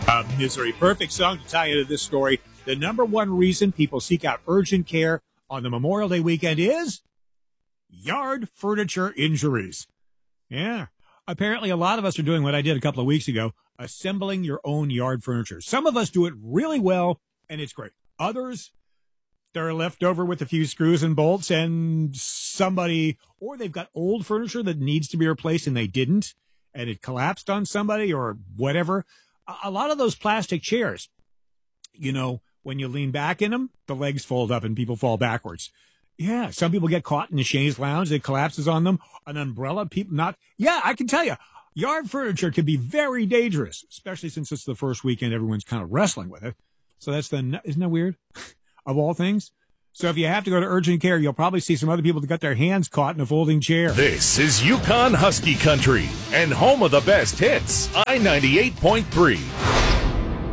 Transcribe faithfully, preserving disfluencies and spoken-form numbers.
Uh, misery. Perfect song to tie into this story. The number one reason people seek out urgent care on the Memorial Day weekend is yard furniture injuries. Yeah. Apparently, a lot of us are doing what I did a couple of weeks ago, assembling your own yard furniture. Some of us do it really well, and it's great. Others, they're left over with a few screws and bolts, and somebody, or they've got old furniture that needs to be replaced, and they didn't, and it collapsed on somebody or whatever. A lot of those plastic chairs, you know, when you lean back in them, the legs fold up and people fall backwards. Yeah, some people get caught in the chaise lounge. It collapses on them. An umbrella, people not. Yeah, I can tell you, yard furniture can be very dangerous, especially since it's the first weekend. Everyone's kind of wrestling with it. So that's the, isn't that weird? Of all things. So if you have to go to urgent care, you'll probably see some other people that got their hands caught in a folding chair. This is Yukon Husky Country and home of the best hits, I ninety-eight point three.